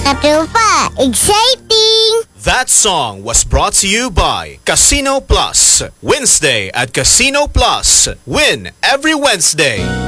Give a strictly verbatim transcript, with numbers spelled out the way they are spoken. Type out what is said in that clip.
Katupa, exciting! That song was brought to you by Casino Plus. Wednesday at Casino Plus. Win every Wednesday.